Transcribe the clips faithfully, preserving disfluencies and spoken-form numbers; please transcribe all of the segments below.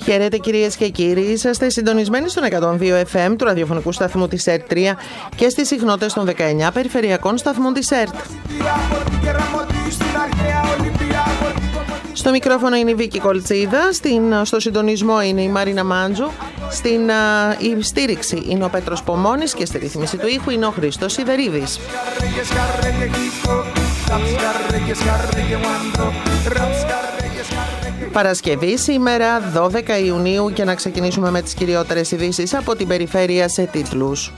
Χαίρετε κυρίες και κύριοι, είσαστε συντονισμένοι στον εκατόν δύο εφ εμ του ραδιοφωνικού σταθμού της ΕΡΤ τρία και στις συχνότητες των δεκαεννιά περιφερειακών σταθμών της ΕΡΤ. Στο μικρόφωνο είναι η Βίκη Κολτσίδα, στην, στο συντονισμό είναι η Μαρίνα Μάντζου, στην η στήριξη είναι ο Πέτρος Πομώνης και στη ρύθμιση του ήχου είναι ο Χρήστος Σιδερίδης. Παρασκευή σήμερα δώδεκα Ιουνίου και να ξεκινήσουμε με τις κυριότερες ειδήσεις από την περιφέρεια σε τίτλους.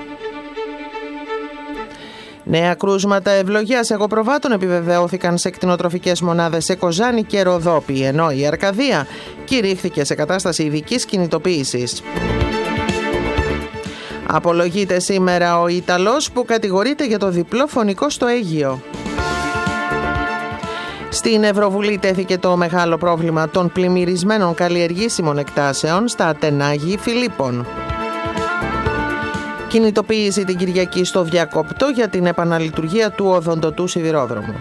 Νέα κρούσματα ευλογίας εγωπροβάτων επιβεβαιώθηκαν σε κτηνοτροφικές μονάδες σε Κοζάνη και Ροδόπη, ενώ η Αρκαδία κηρύχθηκε σε κατάσταση ειδικής κινητοποίησης. Απολογείται σήμερα ο Ιταλός που κατηγορείται για το διπλό φωνικό στο Αίγυο. Στην Ευρωβουλή τέθηκε το μεγάλο πρόβλημα των πλημμυρισμένων καλλιεργήσιμων εκτάσεων στα Ατενάγη Φιλίππων. Κινητοποίηση την Κυριακή στο Διακόπτο για την επαναλειτουργία του οδοντοτού σιδηρόδρομου.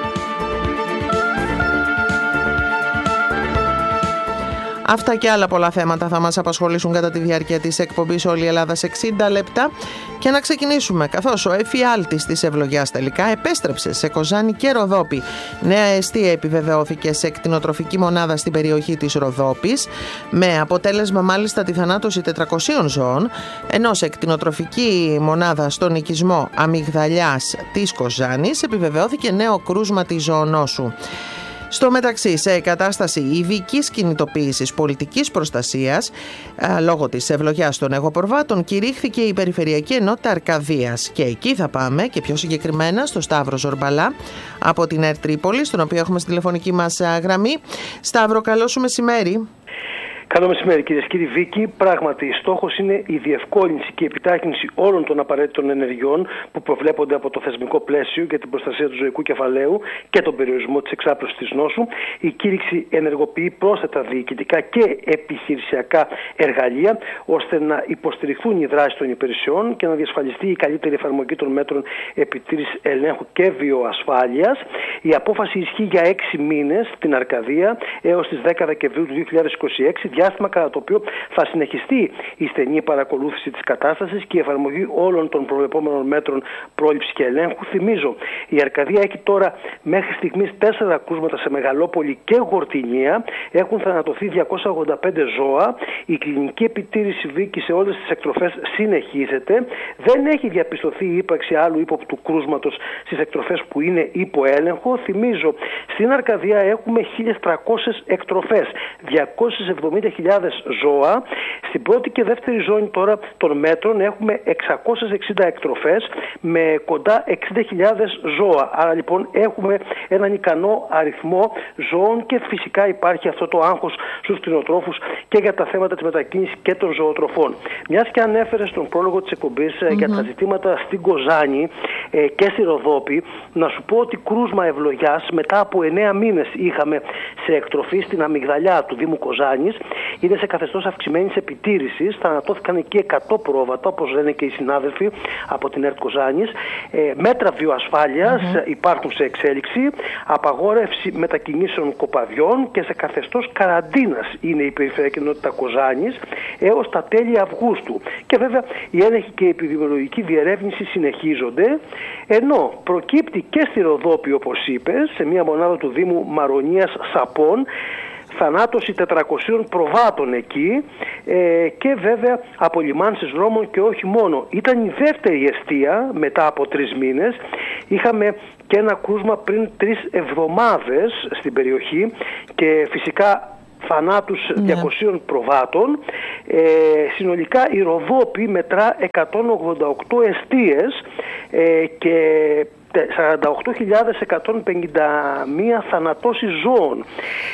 Αυτά και άλλα πολλά θέματα θα μας απασχολήσουν κατά τη διάρκεια της εκπομπής Όλη η Ελλάδα σε εξήντα λεπτά και να ξεκινήσουμε καθώς ο εφιάλτης της ευλογιάς τελικά επέστρεψε σε Κοζάνη και Ροδόπη. Νέα εστία επιβεβαιώθηκε σε κτηνοτροφική μονάδα στην περιοχή της Ροδόπης με αποτέλεσμα μάλιστα τη θανάτωση τετρακοσίων ζώων, ενώ σε κτηνοτροφική μονάδα στον οικισμό Αμυγδαλιάς της Κοζάνης επιβεβαιώθηκε νέο κρούσμα της ζωονόσου. Στο μεταξύ, σε κατάσταση ειδικής κινητοποίησης πολιτικής προστασίας, α, λόγω της ευλογιάς των εγωπροβάτων, κηρύχθηκε η Περιφερειακή Ενότητα Αρκαδίας. Και εκεί θα πάμε και πιο συγκεκριμένα στο Σταύρο Ζορμπαλά από την ΕΡΤ Τρίπολη, στον οποίο έχουμε στη τηλεφωνική μας γραμμή. Σταύρο, καλό σου μεσημέρι. Καλό μεσημέρι κυρίες και κύριοι. Βίκη, πράγματι στόχος είναι η διευκόλυνση και η επιτάχυνση όλων των απαραίτητων ενεργειών που προβλέπονται από το θεσμικό πλαίσιο για την προστασία του ζωικού κεφαλαίου και τον περιορισμό της εξάπλωσης της νόσου. Η κήρυξη ενεργοποιεί πρόσθετα διοικητικά και επιχειρησιακά εργαλεία ώστε να υποστηριχθούν οι δράσεις των υπηρεσιών και να διασφαλιστεί η καλύτερη εφαρμογή των μέτρων επιτήρησης, ελέγχου και βιοασφάλειας. Η απόφαση ισχύει για έξι μήνες στην Αρκαδία έως τις δέκα Δεκεμβρίου του δύο χιλιάδες είκοσι έξι, διάστημα κατά το οποίο θα συνεχιστεί η στενή παρακολούθηση της κατάστασης και η εφαρμογή όλων των προβλεπόμενων μέτρων πρόληψης και ελέγχου. Θυμίζω, η Αρκαδία έχει τώρα μέχρι στιγμής τέσσερα κρούσματα σε Μεγαλόπολη και Γορτινία. Έχουν θανατωθεί διακόσια ογδόντα πέντε ζώα. Η κλινική επιτήρηση Βίκη σε όλες τις εκτροφές συνεχίζεται. Δεν έχει διαπιστωθεί η ύπαρξη άλλου ύποπτου κρούσματος στις εκτροφές που είναι υπό έλεγχο. Θυμίζω, στην Αρκαδία έχουμε χίλιες τριακόσιες εκτροφές, διακόσιες εβδομήντα χιλιάδες ζώα. Στην πρώτη και δεύτερη ζώνη τώρα των μέτρων έχουμε εξακόσιες εξήντα εκτροφές με κοντά εξήντα χιλιάδες ζώα. Άρα λοιπόν έχουμε έναν ικανό αριθμό ζώων και φυσικά υπάρχει αυτό το άγχος στους κτηνοτρόφους και για τα θέματα της μετακίνησης και των ζωοτροφών. Μιας και ανέφερε στον πρόλογο της εκπομπής mm-hmm. για τα ζητήματα στην Κοζάνη ε, και στη Ροδόπη, να σου πω ότι κρούσμα ευλογιάς μετά από εννέα μήνες είχαμε σε εκτροφή στην Αμυγδαλιά του Δήμου Κοζάνης. Είναι σε καθεστώς αυξημένης επιτήρησης. Θανατώθηκαν εκεί εκατό πρόβατα, όπως λένε και οι συνάδελφοι από την ΕΡΤ Κοζάνης. Ε, μέτρα βιοασφάλειας mm-hmm. υπάρχουν σε εξέλιξη. Απαγόρευση μετακινήσεων κοπαδιών και σε καθεστώς καραντίνας είναι η Περιφερειακή Ενότητα Κοζάνης έως τα τέλη Αυγούστου. Και βέβαια η έλεγχη και η επιδημιολογική διερεύνηση συνεχίζονται. Ενώ προκύπτει και στη Ροδόπη, όπως είπες, σε μια μονάδα του Δήμου Μαρονίας Σαπών, θανάτωση τετρακοσίων προβάτων εκεί ε, και βέβαια απολυμάνσεις δρόμων και όχι μόνο. Ήταν η δεύτερη εστία μετά από τρεις μήνες. Είχαμε και ένα κρούσμα πριν τρεις εβδομάδες στην περιοχή και φυσικά θανάτους yeah. διακοσίων προβάτων. Ε, συνολικά η Ροδόπη μετρά εκατόν ογδόντα οκτώ εστίες ε, και σαράντα οκτώ χιλιάδες εκατόν πενήντα μία θανατώσεις ζώων.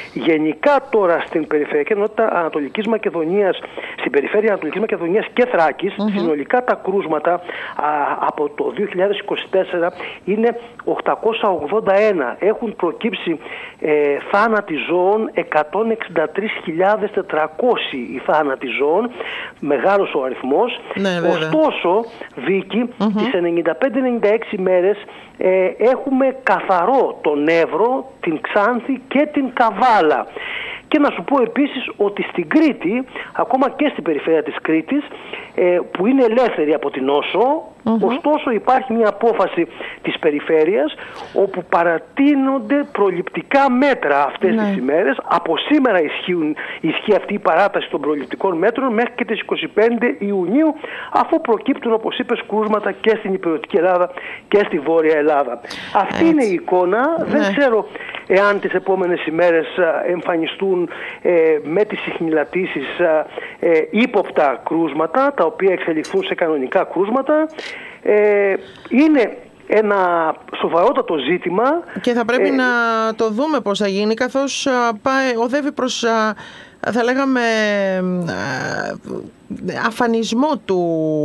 Γενικά τώρα στην Περιφερειακή Ενότητα Ανατολικής Μακεδονίας, στην περιφέρεια Ανατολικής Μακεδονίας και Θράκης, mm-hmm. συνολικά τα κρούσματα α, από το δύο χιλιάδες είκοσι τέσσερα είναι οκτακόσια ογδόντα ένα. Έχουν προκύψει ε, θάνατοι ζώων εκατόν εξήντα τρεις χιλιάδες τετρακόσιοι οι θάνατοι ζώων, μεγάλος ο αριθμός. Ναι, ωστόσο, Βίκη, mm-hmm. τις ενενήντα πέντε ενενήντα έξι μέρες Ε, έχουμε καθαρό τον Εύρο, την Ξάνθη και την Καβάλα. Και να σου πω επίσης ότι στην Κρήτη, ακόμα και στην περιφέρεια της Κρήτης, ε, που είναι ελεύθερη από την Νόσο, mm-hmm. ωστόσο υπάρχει μια απόφαση της περιφέρειας όπου παρατείνονται προληπτικά μέτρα αυτές ναι. τις ημέρες. Από σήμερα ισχύουν, ισχύει αυτή η παράταση των προληπτικών μέτρων μέχρι και τις είκοσι πέντε Ιουνίου, αφού προκύπτουν, όπως είπες, κρούσματα και στην Ηπειρωτική Ελλάδα και στη Βόρεια Ελλάδα. Αυτή Έτσι. είναι η εικόνα. Ναι. Δεν ξέρω εάν τις επόμενες ημέρες εμφανιστούν ε, με τις συχνηλατήσεις ε, ύποπτα κρούσματα, τα οποία εξελιχθούν σε κανονικά κρούσματα. Ε, είναι ένα σοβαρότατο ζήτημα. Και θα πρέπει ε, να το δούμε πώς θα γίνει, καθώς πάει, οδεύει προς, θα λέγαμε, αφανισμό του,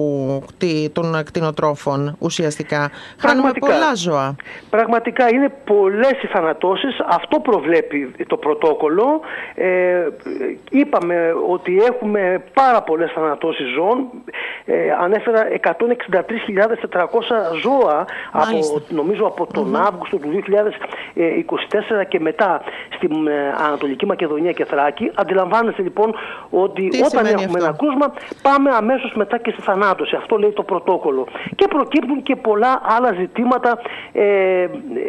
των κτηνοτρόφων ουσιαστικά. Χάνουμε πολλά ζώα. Πραγματικά είναι πολλές οι θανατώσεις. Αυτό προβλέπει το πρωτόκολλο. Ε, είπαμε ότι έχουμε πάρα πολλές θανατώσεις ζώων. Ε, ανέφερα εκατόν εξήντα τρεις χιλιάδες τετρακόσια ζώα από, νομίζω από τον mm-hmm. Αύγουστο του δύο χιλιάδες είκοσι τέσσερα και μετά στην ε, Ανατολική Μακεδονία και Θράκη. Αντιλαμβάνεστε λοιπόν ότι Τι όταν έχουμε αυτό? ένα κρούσμα, πάμε αμέσως μετά και στη θανάτωση. Αυτό λέει το πρωτόκολλο. Και προκύπτουν και πολλά άλλα ζητήματα ε,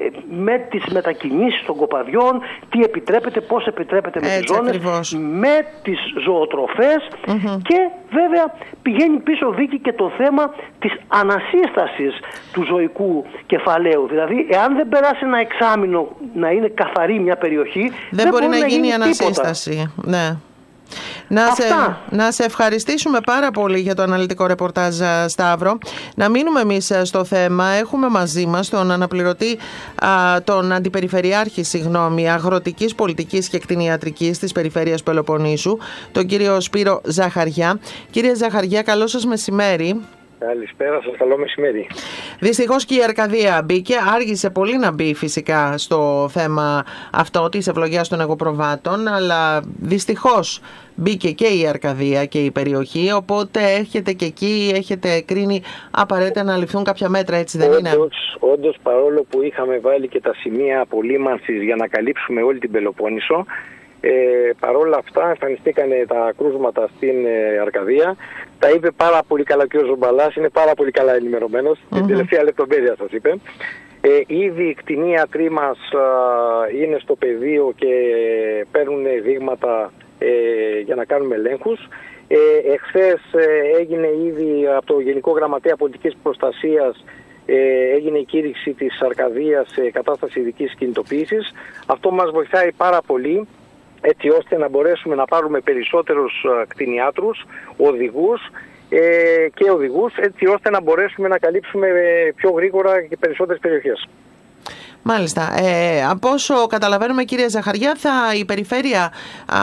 με τις μετακινήσεις των κοπαδιών, τι επιτρέπεται, πώς επιτρέπεται με τις ζώνες, ακριβώς. με τις ζωοτροφές mm-hmm. και βέβαια πηγαίνει πίσω δίκη και το θέμα της ανασύστασης του ζωικού κεφαλαίου. Δηλαδή, εάν δεν περάσει ένα εξάμηνο να είναι καθαρή μια περιοχή, δεν, δεν μπορεί, μπορεί να, να γίνει ανασύσταση. Ναι. Να σε, να σε ευχαριστήσουμε πάρα πολύ για το αναλυτικό ρεπορτάζ, Σταύρο. Να μείνουμε εμείς στο θέμα. Έχουμε μαζί μας τον αναπληρωτή, α, τον αντιπεριφερειάρχη, συγγνώμη, αγροτικής πολιτικής και κτηνιατρικής της περιφέρειας Πελοποννήσου, τον κύριο Σπύρο Ζαχαριά. Κύριε Ζαχαριά, καλό σας μεσημέρι. Καλησπέρα σας, καλό μεσημέρι. Δυστυχώς και η Αρκαδία μπήκε, άργησε πολύ να μπει φυσικά στο θέμα αυτό της ευλογίας των εγωπροβάτων, αλλά δυστυχώς μπήκε και η Αρκαδία και η περιοχή, οπότε έχετε και εκεί, έχετε κρίνει απαραίτητα να ληφθούν κάποια μέτρα, έτσι δεν όντως, είναι? Όντως, παρόλο που είχαμε βάλει και τα σημεία απολύμανσης για να καλύψουμε όλη την Πελοπόννησο, Ε, παρόλα αυτά εμφανιστήκαν τα κρούσματα στην ε, Αρκαδία. Τα είπε πάρα πολύ καλά και ο Ζομπαλάς, είναι πάρα πολύ καλά ενημερωμένος. Mm-hmm. Την τελευταία λεπτομέρεια σας είπε. Ε, ήδη οι κτηνίατροι μας ε, είναι στο πεδίο και παίρνουν δείγματα ε, για να κάνουμε ελέγχους. Ε, εχθές ε, έγινε ήδη από το Γενικό Γραμματέα Πολιτικής Προστασίας ε, έγινε η κήρυξη της Αρκαδίας σε κατάσταση ειδικής κινητοποίησης. Αυτό μας βοηθάει πάρα πολύ, έτσι ώστε να μπορέσουμε να πάρουμε περισσότερους κτηνιάτρους, οδηγούς ε, και οδηγούς, έτσι ώστε να μπορέσουμε να καλύψουμε πιο γρήγορα και περισσότερες περιοχές. Μάλιστα. Ε, από όσο καταλαβαίνουμε, κύριε Ζαχαριά, θα η περιφέρεια, α,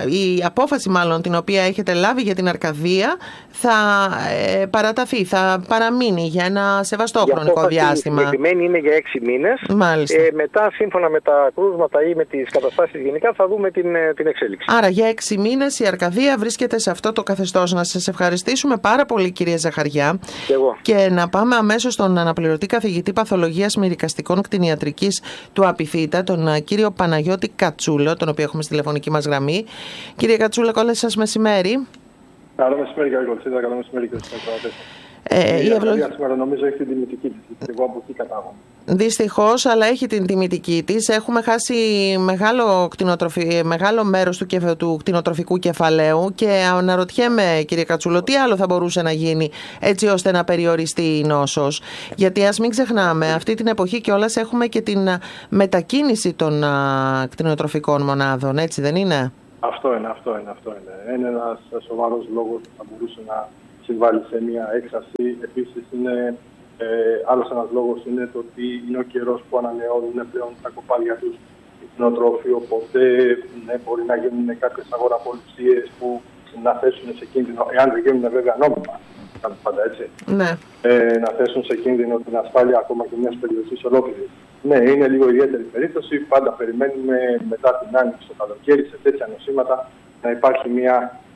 η απόφαση μάλλον την οποία έχετε λάβει για την Αρκαδία θα ε, παραταθεί, θα παραμείνει για ένα σεβαστό η χρονικό διάστημα. Η συγκεκριμένη είναι για έξι μήνες. Μάλιστα. Ε, μετά, σύμφωνα με τα κρούσματα ή με τις καταστάσεις γενικά, θα δούμε την, την εξέλιξη. Άρα για έξι μήνες η Αρκαδία βρίσκεται σε αυτό το καθεστώς. Να σας ευχαριστήσουμε πάρα πολύ, κύριε Ζαχαριά. Και, εγώ. Και να πάμε αμέσως στον αναπληρωτή καθηγητή παθολογίας μυρικαστικών κτηνιατρικών του Απιθύτα, τον κύριο Παναγιώτη Κατσούλο, τον οποίο έχουμε στη τηλεφωνική μας γραμμή. Κύριε Κατσούλο, καλό σας μεσημέρι. Καλό μεσημέρι, κύριε Κολτσίδα, καλό μεσημέρι, κύριε Στρατιώτη. Ε, η ευλογία σήμερα νομίζω έχει την τιμητική της. Εγώ από εκεί κατάγομαι. Δυστυχώς, αλλά έχει την τιμητική της. Έχουμε χάσει μεγάλο, μεγάλο μέρος του, κεφ... του κτηνοτροφικού κεφαλαίου και αναρωτιέμαι, κύριε Κατσούλο, τι άλλο θα μπορούσε να γίνει έτσι ώστε να περιοριστεί η νόσος. Γιατί ας μην ξεχνάμε, αυτή την εποχή κιόλας έχουμε και την μετακίνηση των κτηνοτροφικών μονάδων, έτσι δεν είναι? Αυτό είναι, αυτό είναι, αυτό είναι. Είναι ένας σοβαρός λόγος που θα μπορούσε να συμβάλλει σε μια έξαρση. Επίσης, είναι, ε, άλλος ένας λόγος είναι το ότι είναι ο καιρός που ανανεώνουν πλέον τα κοπάδια τους οι κτηνοτρόφοι, οπότε ναι, μπορεί να γίνουν κάποιες αγοραπολισίες που να θέσουν σε κίνδυνο, εάν δεν γίνουν βέβαια νόμιμα, πάντα έτσι, ναι. ε, να θέσουν σε κίνδυνο την ασφάλεια ακόμα και μιας περιοχής ολόκληρης. Ναι, είναι λίγο ιδιαίτερη περίπτωση. Πάντα περιμένουμε μετά την άνοιξη στο καλοκαίρι σε τέτοια νοσήματα να υπάρχει μια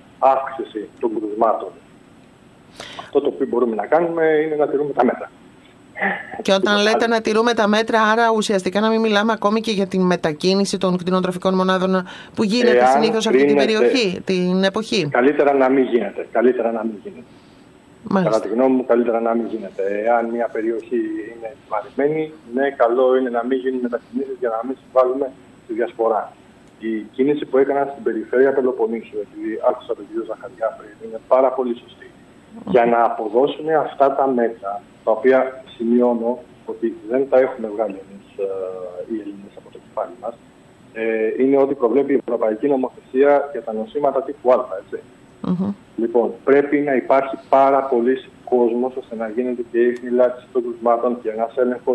αύξηση των κρουσμάτων. Αυτό το οποίο μπορούμε να κάνουμε είναι να τηρούμε τα μέτρα. Και όταν λέτε να τηρούμε τα μέτρα, άρα ουσιαστικά να μην μιλάμε ακόμη και για την μετακίνηση των κτηνοτροφικών μονάδων που γίνεται συνήθως αυτή την περιοχή, την εποχή. Καλύτερα να μην γίνεται. Καλύτερα να μην γίνεται. Μάλιστα. Κατά τη γνώμη μου, καλύτερα να μην γίνεται. Εάν μια περιοχή είναι βαρημένη, ναι, καλό είναι να μην γίνουν μετακινήσεις για να μην συμβάλλουμε στη διασπορά. Η κίνηση που έκανα στην περιφέρεια Πελοποννήσου, επειδή άκουσα τον κύριο Ζαχαριά πριν, είναι πάρα πολύ σωστή. Okay. Για να αποδώσουν αυτά τα μέτρα, τα οποία σημειώνω ότι δεν τα έχουμε βγάλει εμείς ε, οι Έλληνες από το κεφάλι μας, ε, είναι ότι προβλέπει η Ευρωπαϊκή Νομοθεσία για τα νοσήματα τύπου Α, έτσι. Mm-hmm. Λοιπόν, πρέπει να υπάρχει πάρα πολύ κόσμος ώστε να γίνεται και η φυλάξη των κρουσμάτων και ένας έλεγχος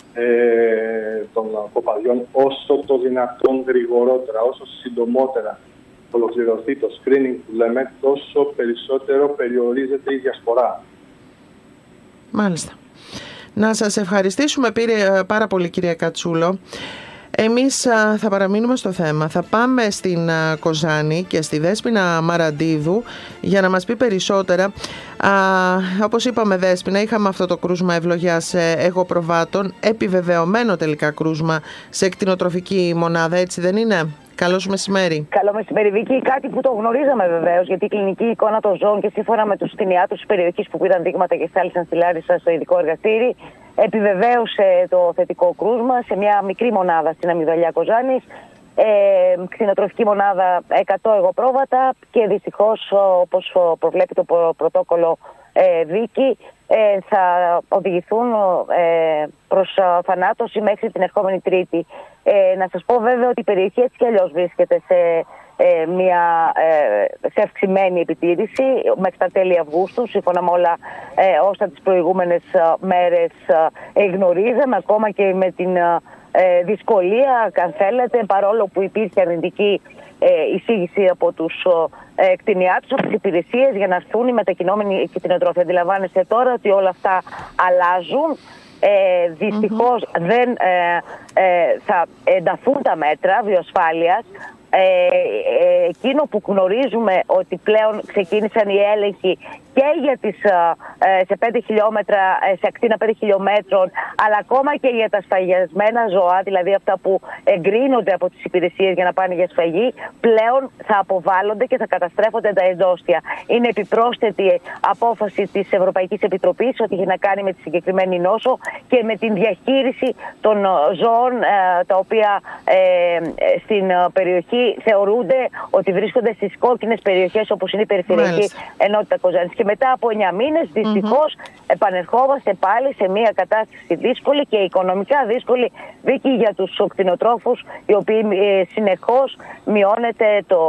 ε, των κοπαδιών όσο το δυνατόν γρηγορότερα, όσο συντομότερα ολοκληρωθεί το screening που λέμε, τόσο περισσότερο περιορίζεται η διασπορά. Μάλιστα. Να σας ευχαριστήσουμε πήρε πάρα πολύ, κυρία Κατσούλο. Εμείς α, θα παραμείνουμε στο θέμα. Θα πάμε στην α, Κοζάνη και στη Δέσποινα Μαραντίδου για να μας πει περισσότερα. Α, όπως είπαμε, Δέσποινα, είχαμε αυτό το κρούσμα ευλογιάς εγωπροβάτων, επιβεβαιωμένο τελικά κρούσμα σε κτηνοτροφική μονάδα, έτσι δεν είναι? Καλώς μεσημέρι. Καλό μεσημέρι, Βίκη. Κάτι που το γνωρίζαμε βεβαίως, γιατί η κλινική εικόνα των ζώων και σύμφωνα με τους κτηνιάτρους της περιοχής που πήραν δείγματα και στάλησαν στη Λάρισα στο ειδικό εργαστήρι, επιβεβαίωσε το θετικό κρούσμα σε μια μικρή μονάδα στην Αμυγδαλιά Κοζάνης. Ε, κτηνοτροφική μονάδα εκατό εγωπρόβατα και δυστυχώς, όπως προβλέπει το πρωτόκολλο ε, Βίκη, ε, θα οδηγηθούν ε, προς θανάτωση μέχρι την ερχόμενη Τρίτη. Ε, να σας πω βέβαια ότι η περιοχή έτσι κι αλλιώς βρίσκεται σε ε, μια ε, σε αυξημένη επιτήρηση μέχρι τα τέλη Αυγούστου, σύμφωνα με όλα ε, όσα τις προηγούμενες ε, μέρες ε, γνωρίζαμε, ακόμα και με την ε, δυσκολία, αν θέλετε, παρόλο που υπήρχε αρνητική ε, εισήγηση από τους ε, κτηνιάτρους, από τις υπηρεσίες για να έρθουν οι μετακινόμενοι κτηνοτρόφοι. Αντιλαμβάνεστε τώρα ότι όλα αυτά αλλάζουν. Ε, δυστυχώς mm-hmm. δεν ε, ε, θα ενταθούν τα μέτρα βιοασφάλειας. Ε, ε, εκείνο που γνωρίζουμε ότι πλέον ξεκίνησαν οι έλεγχοι και για τις, ε, σε πέντε χιλιόμετρα, σε ακτίνα πέντε χιλιόμετρων, αλλά ακόμα και για τα σφαγιασμένα ζώα, δηλαδή αυτά που εγκρίνονται από τις υπηρεσίες για να πάνε για σφαγή, πλέον θα αποβάλλονται και θα καταστρέφονται τα εντόστια. Είναι επιπρόσθετη απόφαση της Ευρωπαϊκής Επιτροπής ότι έχει να κάνει με τη συγκεκριμένη νόσο και με την διαχείριση των ζώων ε, τα οποία ε, στην περιοχή θεωρούνται ότι βρίσκονται στις κόκκινες περιοχές, όπως είναι η περιφερειακή ενότητα Κοζάνης. Και μετά από εννιά μήνες, δυστυχώς, mm-hmm. επανερχόμαστε πάλι σε μια κατάσταση δύσκολη και οικονομικά δύσκολη, Βίκη, για τους κτηνοτρόφους, οι οποίοι ε, συνεχώς μειώνεται το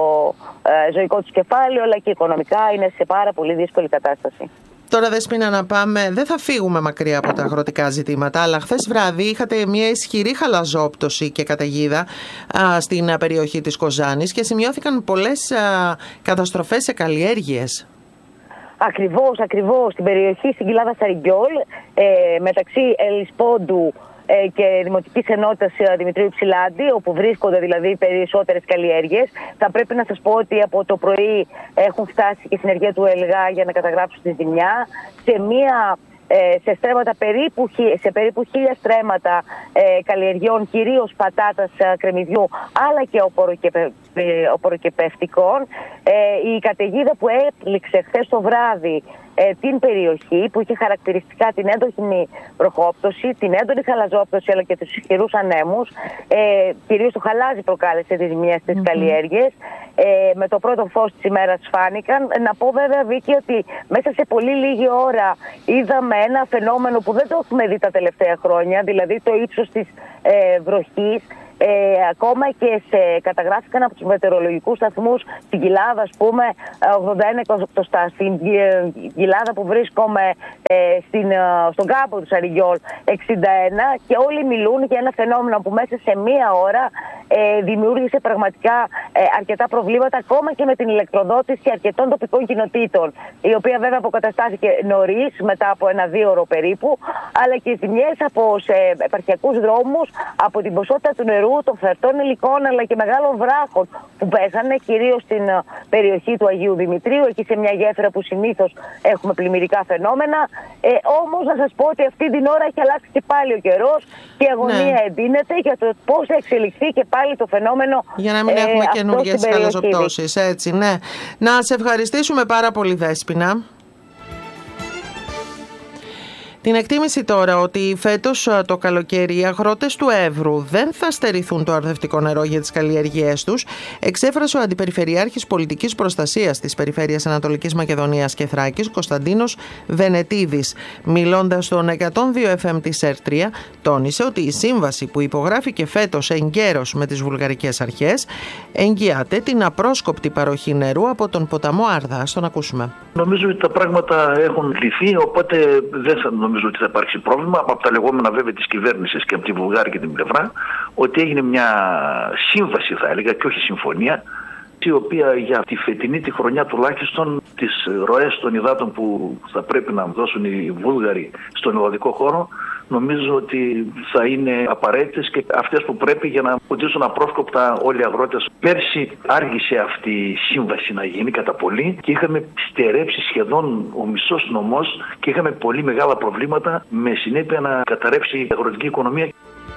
ε, ζωικό τους κεφάλαιο, αλλά και οικονομικά είναι σε πάρα πολύ δύσκολη κατάσταση. Τώρα, Δέσποινα, να πάμε, δεν θα φύγουμε μακριά από τα αγροτικά ζητήματα, αλλά χθες βράδυ είχατε μια ισχυρή χαλαζόπτωση και καταιγίδα α, στην α, περιοχή της Κοζάνης και σημειώθηκαν πολλές α, καταστροφές σε καλλιέργειες. Ακριβώς, ακριβώς. Στην περιοχή, στην κοιλάδα Σαριγκιόλ, ε, μεταξύ Ελισπόντου ε, και Δημοτικής Ενότητας Δημητρίου Υψηλάντη, όπου βρίσκονται δηλαδή περισσότερες καλλιέργειες. Θα πρέπει να σας πω ότι από το πρωί έχουν φτάσει και συνεργεία του ΕΛΓΑ για να καταγράψουν τη ζημιά σε μία... σε στρέμματα περίπου, σε περίπου χίλια στρέμματα ε, καλλιεργιών, κυρίως πατάτας, κρεμμυδιού, αλλά και οποροκεπε, ε, οποροκεπευτικών. Ε, η καταιγίδα που έπληξε χθες το βράδυ ε, την περιοχή, που είχε χαρακτηριστικά την έντονη βροχόπτωση, την έντονη χαλαζόπτωση, αλλά και τους ισχυρούς ανέμους, ε, κυρίως το χαλάζι προκάλεσε τις ζημιές στις mm-hmm. καλλιέργειες. Ε, με το πρώτο φως της ημέρας φάνηκαν. Να πω βέβαια, Βίκη, ότι μέσα σε πολύ λίγη ώρα είδαμε ένα φαινόμενο που δεν το έχουμε δει τα τελευταία χρόνια, δηλαδή το ύψος της ε, βροχής. Ε, ακόμα και σε, καταγράφηκαν από τους μετεωρολογικούς σταθμούς στην κοιλάδα, ας πούμε, ογδόντα ένα εκατοστά, στην κοιλάδα που βρίσκομαι ε, στην, στον κάμπο του Σαριγκιόλ εξήντα ένα, και όλοι μιλούν για ένα φαινόμενο που μέσα σε μία ώρα ε, δημιούργησε πραγματικά ε, αρκετά προβλήματα, ακόμα και με την ηλεκτροδότηση αρκετών τοπικών κοινοτήτων, η οποία βέβαια αποκαταστάθηκε νωρίς, μετά από ένα δύο ώρο περίπου, αλλά και ζημιές από σε επαρχιακούς δρόμους, από την ποσότητα του νερού νερού, των φερτών υλικών αλλά και μεγάλων βράχων που πέσανε, κυρίως στην περιοχή του Αγίου Δημητρίου, εκεί σε μια γέφυρα που συνήθως έχουμε πλημμυρικά φαινόμενα. Ε, όμως να σας πω ότι αυτή την ώρα έχει αλλάξει και πάλι ο καιρός και η αγωνία ναι. εντείνεται για το πώς θα εξελιχθεί και πάλι το φαινόμενο. Για να μην ε, έχουμε καινούργιες χαλαζοπτώσεις. Έτσι, ναι. Να σε ευχαριστήσουμε πάρα πολύ, Δέσποινα. Την εκτίμηση τώρα ότι φέτος το καλοκαίρι οι αγρότες του Εύρου δεν θα στερηθούν το αρδευτικό νερό για τις καλλιεργίες τους, εξέφρασε ο Αντιπεριφερειάρχης Πολιτικής Προστασίας της Περιφέρειας Ανατολικής Μακεδονίας και Θράκης, Κωνσταντίνος Βενετίδης. Μιλώντας στον εκατόν δύο εφ εμ της ΕΡΤΡΙΑ, τόνισε ότι η σύμβαση που υπογράφηκε φέτος εγκαίρως με τις βουλγαρικές αρχές εγγυάται την απρόσκοπτη παροχή νερού από τον ποταμό Άρδα. Ας τον ακούσουμε. Νομίζω ότι τα πράγματα έχουν λυθεί, οπότε δεν θα νομίζω ότι θα υπάρξει πρόβλημα. Από τα λεγόμενα βέβαια της κυβέρνησης και από τη βουλγάρικη την πλευρά, ότι έγινε μια σύμβαση, θα έλεγα, και όχι συμφωνία, η οποία για τη φετινή τη χρονιά τουλάχιστον τις ροές των υδάτων που θα πρέπει να δώσουν οι Βούλγαροι στον ελλαδικό χώρο, νομίζω ότι θα είναι απαραίτητες και αυτές που πρέπει για να ποτίσουν απρόσκοπτα όλοι οι αγρότες. Πέρσι άργησε αυτή η σύμβαση να γίνει κατά πολύ και είχαμε στερέψει σχεδόν ο μισός νομός και είχαμε πολύ μεγάλα προβλήματα με συνέπεια να καταρρεύσει η αγροτική οικονομία.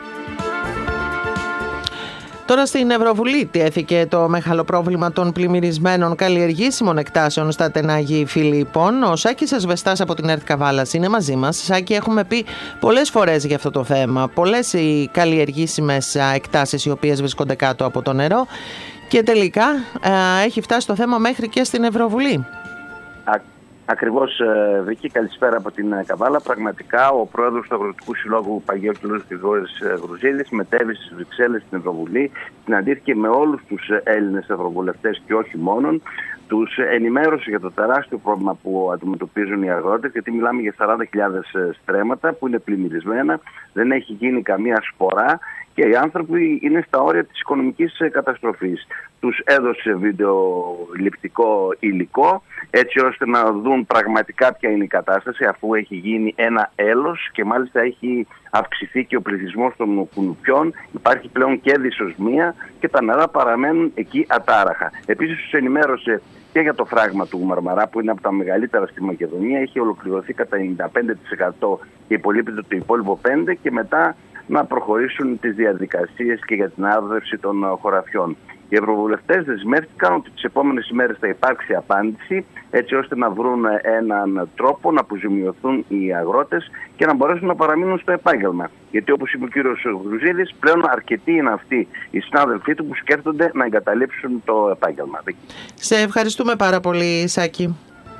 Τώρα στην Ευρωβουλή τέθηκε το μεγάλο πρόβλημα των πλημμυρισμένων καλλιεργήσιμων εκτάσεων στα Τενάγη Φιλίππων. Ο Σάκης Ασβεστάς από την ΕΡΤ Καβάλας είναι μαζί μας. Σάκη, έχουμε πει πολλές φορές για αυτό το θέμα. Πολλές οι καλλιεργήσιμες εκτάσεις οι οποίες βρίσκονται κάτω από το νερό και τελικά ε, έχει φτάσει το θέμα μέχρι και στην Ευρωβουλή. Ακριβώς, Βίκη, καλησπέρα από την Καβάλα. Πραγματικά ο πρόεδρος του Αγροτικού Συλλόγου Παγιώτη Γρηγόρης Γρουζίλης μετέβη στις Βρυξέλλες στην Ευρωβουλή, συναντήθηκε με όλους τους Έλληνες ευρωβουλευτές και όχι μόνον. Τους ενημέρωσε για το τεράστιο πρόβλημα που αντιμετωπίζουν οι αγρότες, γιατί μιλάμε για σαράντα χιλιάδες στρέμματα που είναι πλημμυρισμένα, δεν έχει γίνει καμία σπορά και οι άνθρωποι είναι στα όρια της οικονομικής καταστροφής. Τους έδωσε βιντεοληπτικό υλικό έτσι ώστε να δουν πραγματικά ποια είναι η κατάσταση, αφού έχει γίνει ένα έλος και μάλιστα έχει αυξηθεί και ο πληθυσμός των κουνουπιών, υπάρχει πλέον και δυσοσμία και τα νερά παραμένουν εκεί ατάραχα. Επίσης τους ενημέρωσε και για το φράγμα του Μαρμαρά που είναι από τα μεγαλύτερα στη Μακεδονία, έχει ολοκληρωθεί κατά ενενήντα πέντε τοις εκατό και υπολείπεται το υπόλοιπο πέντε τοις εκατό και μετά να προχωρήσουν τις διαδικασίες και για την άρδευση των χωραφιών. Οι ευρωβουλευτές δεσμεύτηκαν ότι τις επόμενες ημέρες θα υπάρξει απάντηση έτσι ώστε να βρουν έναν τρόπο να αποζημιωθούν οι αγρότες και να μπορέσουν να παραμείνουν στο επάγγελμα. Γιατί όπως είπε ο κύριος Γρουζίλης, πλέον αρκετοί είναι αυτοί οι συνάδελφοί του που σκέφτονται να εγκαταλείψουν το επάγγελμα. Σε ευχαριστούμε πάρα πολύ, Σάκη.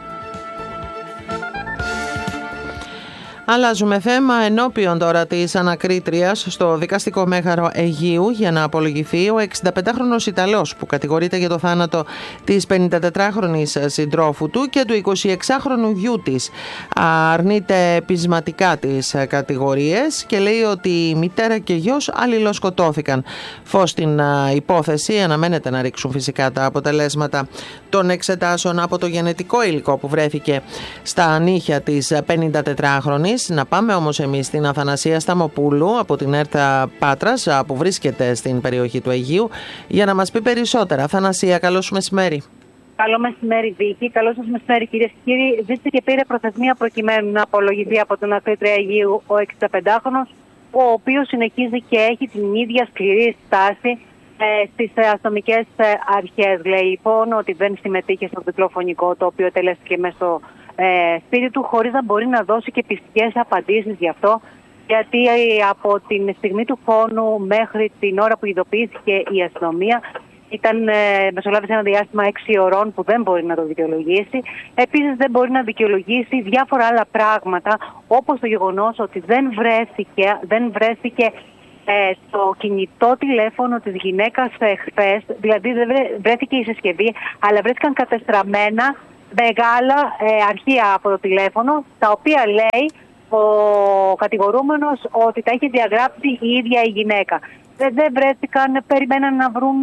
Αλλάζουμε θέμα. Ενώπιον τώρα της ανακρίτριας στο δικαστικό μέγαρο Αιγείου για να απολογηθεί ο εξηνταπεντάχρονος Ιταλός που κατηγορείται για το θάνατο της πενηντατετράχρονης συντρόφου του και του εικοσιεξάχρονου γιού της. Αρνείται πεισματικά τις κατηγορίες και λέει ότι η μητέρα και γιος αλληλοσκοτώθηκαν. Φως στην υπόθεση, αναμένεται να ρίξουν φυσικά τα αποτελέσματα των εξετάσεων από το γενετικό υλικό που βρέθηκε στα νύχια της πενηντατετράχρονης. Να πάμε όμως εμείς στην Αθανασία Σταμοπούλου από την ΕΡΤ Πάτρας που βρίσκεται στην περιοχή του Αιγείου για να μας πει περισσότερα. Αθανασία, καλώς μεσημέρι. Καλό μεσημέρι, Βίκη. Καλό σας μεσημέρι, κυρίες και κύριοι. Ζήτησε και πήρε προθεσμία προκειμένου να απολογηθεί από τον ακρίτρια Αιγείου ο εξηνταπεντάχρονος, ο οποίος συνεχίζει και έχει την ίδια σκληρή στάση ε, στις αστυνομικές αρχές. Λέει λοιπόν ότι δεν συμμετείχε στο διπλοφωνικό το οποίο τελέστηκε μέσα στο Ε, σπίτι του, χωρίς να μπορεί να δώσει και πιστικές απαντήσεις γι' αυτό, γιατί ε, από την στιγμή του φόνου μέχρι την ώρα που ειδοποιήθηκε η αστυνομία ήταν, ε, μεσολάβησε ένα διάστημα έξι ωρών που δεν μπορεί να το δικαιολογήσει. Επίσης δεν μπορεί να δικαιολογήσει διάφορα άλλα πράγματα, όπως το γεγονός ότι δεν βρέθηκε, δεν βρέθηκε ε, το κινητό τηλέφωνο της γυναίκας ε, χθες, δηλαδή δεν βρέθηκε η συσκευή, αλλά βρέθηκαν κατεστραμμένα μεγάλα ε, αρχεία από το τηλέφωνο, τα οποία λέει ο κατηγορούμενος ότι τα είχε διαγράψει η ίδια η γυναίκα. Δεν, δεν βρέθηκαν, περιμέναν να βρουν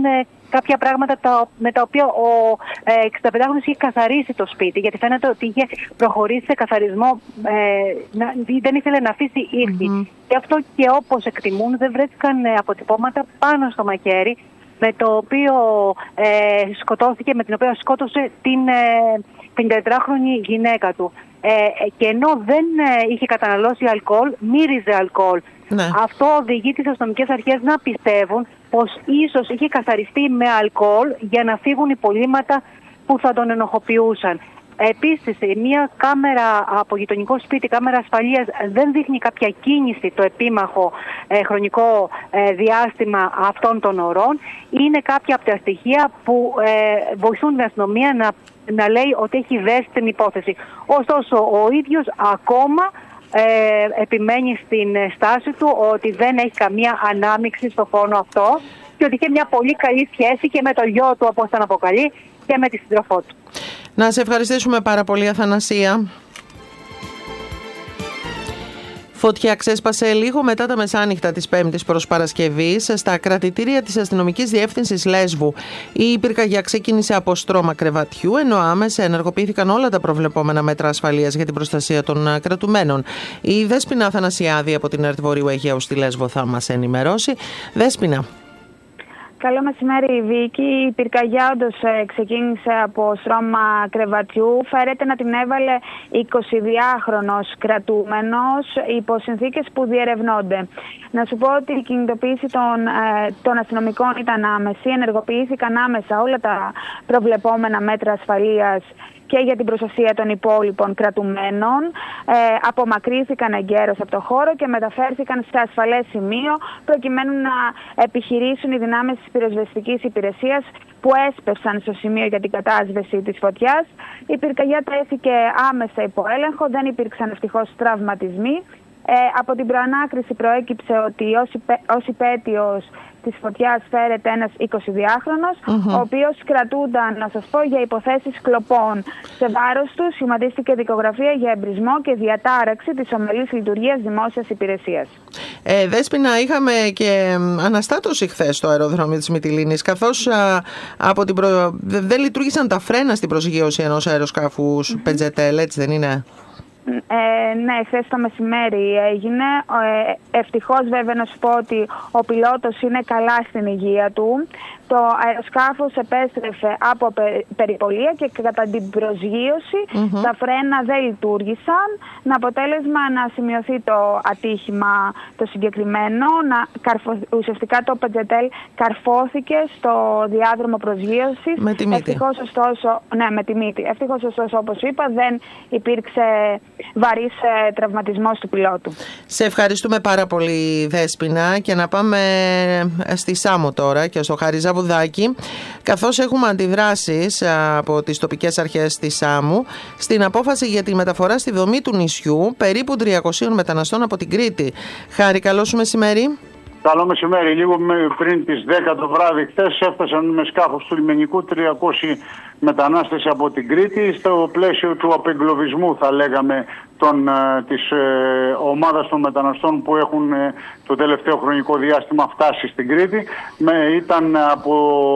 κάποια πράγματα τα, με τα οποία ο ε, εξηνταπεντάχρονος είχε καθαρίσει το σπίτι, γιατί φαίνεται ότι είχε προχωρήσει σε καθαρισμό, ε, να, δεν ήθελε να αφήσει ίχνη. Mm-hmm. Και αυτό και όπως εκτιμούν δεν βρέθηκαν ε, αποτυπώματα πάνω στο μακέρι με το οποίο ε, σκοτώθηκε, με την οποία σκότωσε την ε, πενηντατετράχρονη γυναίκα του. Ε, και ενώ δεν ε, είχε καταναλώσει αλκοόλ, μύριζε αλκοόλ. Ναι. Αυτό οδηγεί τις αστυνομικές αρχές να πιστεύουν πως ίσως είχε καθαριστεί με αλκοόλ για να φύγουν υπολείμματα που θα τον ενοχοποιούσαν. Επίσης, μια κάμερα από γειτονικό σπίτι, κάμερα ασφαλείας, δεν δείχνει κάποια κίνηση το επίμαχο ε, χρονικό ε, διάστημα αυτών των ωρών. Είναι κάποια από τα στοιχεία που ε, βοηθούν την αστυνομία να, να λέει ότι έχει δέσει την υπόθεση. Ωστόσο, ο ίδιος ακόμα ε, επιμένει στην στάση του ότι δεν έχει καμία ανάμειξη στο φόνο αυτό και ότι είχε μια πολύ καλή σχέση και με το γιο του, όπως τον αποκαλεί, και με τη σύντροφό του. Να σε ευχαριστήσουμε πάρα πολύ, Αθανασία. Φωτιά ξέσπασε λίγο μετά τα μεσάνυχτα της Πέμπτης προς Παρασκευής στα κρατητήρια της Αστυνομικής Διεύθυνσης Λέσβου. Η πυρκαγιά ξεκίνησε από στρώμα κρεβατιού, ενώ άμεσα ενεργοποιήθηκαν όλα τα προβλεπόμενα μέτρα ασφαλείας για την προστασία των κρατουμένων. Η Δέσποινα Αθανασιάδη από την ΕΡΤ Βορείου Αιγαίου στη Λέσβο θα μας ενημερώσει. Δέσποινα. Καλό μεσημέρι, Βίκη. Η πυρκαγιά όντως ξεκίνησε από στρώμα κρεβατιού. Φέρεται να την έβαλε εικοσιδυάχρονος κρατούμενος υπό συνθήκες που διερευνώνται. Να σου πω ότι η κινητοποίηση των, ε, των αστυνομικών ήταν άμεση. Ενεργοποιήθηκαν άμεσα όλα τα προβλεπόμενα μέτρα ασφαλείας και για την προστασία των υπόλοιπων κρατουμένων. Ε, απομακρύθηκαν εγκαίρως από το χώρο και μεταφέρθηκαν σε ασφαλές σημείο προκειμένου να επιχειρήσουν οι δυνάμεις της πυροσβεστικής υπηρεσίας που έσπευσαν στο σημείο για την κατάσβεση της φωτιάς. Η πυρκαγιά τέθηκε άμεσα υπό έλεγχο, δεν υπήρξαν ευτυχώς τραυματισμοί. Ε, από την προανάκριση προέκυψε ότι ως, υπέ, ως υπέτειος της φωτιάς φέρεται ένας εικοσιδυάχρονος, mm-hmm. ο οποίος κρατούνταν, να σας πω, για υποθέσεις κλοπών. Σε βάρος του σχηματίστηκε δικογραφία για εμπρισμό και διατάραξη της ομαλής λειτουργίας δημόσιας υπηρεσίας. Ε, Δέσποινα, είχαμε και αναστάτωση χθες στο αεροδρόμιο της Μυτιλήνης, καθώς α, από την προ... δεν λειτουργήσαν τα φρένα στην προσγείωση ενός αεροσκάφους mm-hmm. Πεντζετέλ, έτσι δεν είναι? Ε, ναι, χθες το μεσημέρι έγινε. Ε, ευτυχώς βέβαια να σου πω ότι ο πιλότος είναι καλά στην υγεία του. Το αεροσκάφος επέστρεφε από περιπολία και κατά την προσγείωση mm-hmm. τα φρένα δεν λειτουργήσαν. Με αποτέλεσμα να σημειωθεί το ατύχημα το συγκεκριμένο. Να καρφω... Ουσιαστικά το Πεντζετέλ καρφώθηκε στο διάδρομο προσγείωσης. Με τη μύτη. Ευτυχώς ωστόσο, ναι, με τη μύτη. Ευτυχώς ωστόσο, όπως είπα, δεν υπήρξε βαρύς ε, τραυματισμός του πιλότου. Σε ευχαριστούμε πάρα πολύ, Δέσποινα, και να πάμε στη Σάμο τώρα και στο Χαριζά Βουδάκη, καθώς έχουμε αντιδράσεις από τις τοπικές αρχές της Σάμου στην απόφαση για τη μεταφορά στη δομή του νησιού περίπου τριακοσίων μεταναστών από την Κρήτη. Χάρη, καλό σου μεσημέρι. Καλό μεσημέρι. Λίγο πριν τις δέκα το βράδυ χθες έφτασαν με σκάφος του λιμενικού τριακόσιοι μετανάστες από την Κρήτη στο πλαίσιο του απεγκλωβισμού, θα λέγαμε, των, της ε, ομάδας των μεταναστών που έχουν ε, το τελευταίο χρονικό διάστημα φτάσει στην Κρήτη. Με, ήταν από